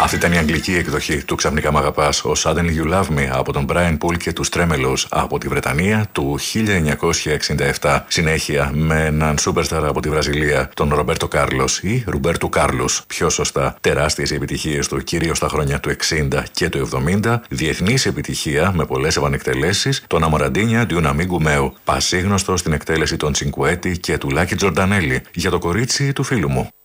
Αυτή ήταν η αγγλική εκδοχή του Ξαφνικά Μ' Αγαπάς, ο Suddenly You Love Me από τον Brian Poole και τους Tremeloes από τη Βρετανία του 1967. Συνέχεια με έναν superstar από τη Βραζιλία, τον Ρομπέρτο Κάρλος ή Ρομπέρτου Κάρλος, πιο σωστά. Τεράστιες επιτυχίες του, κυρίως τα χρόνια του 60 και του 70. Διεθνής επιτυχία με πολλές επανεκτελέσεις, τον Αμοραντίνια του Un Amigo Meo. Πασίγνωστο στην εκτέλεση των Cinquetti και του Λάκη Τζορντανέλη για το κορίτσι του φίλου μου.